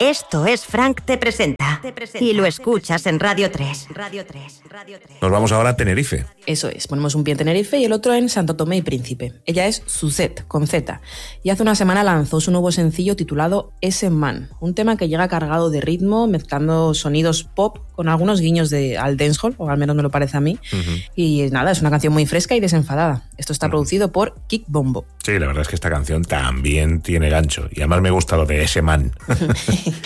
Esto es Frank Te Presenta. Y lo escuchas en Radio 3. Nos vamos ahora a Tenerife. Eso es, ponemos un pie en Tenerife y el otro en Santo Tomé y Príncipe. Ella es Suzette, con Z, y hace una semana lanzó su nuevo sencillo titulado Ese Man, un tema que llega cargado de ritmo, mezclando sonidos pop con algunos guiños al dancehall, o al menos me lo parece a mí. Y nada, es una canción muy fresca y desenfadada. Esto está producido por Kick Bombo. Sí, la verdad es que esta canción también tiene gancho, y además me gusta lo de Ese Man.